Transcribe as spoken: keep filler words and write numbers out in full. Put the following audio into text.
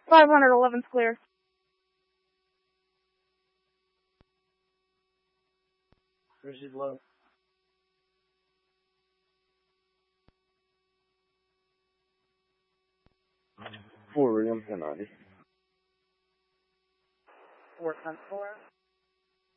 five hundred eleven's clear. Richard low. Forward, I'm ten ninety. four ten four.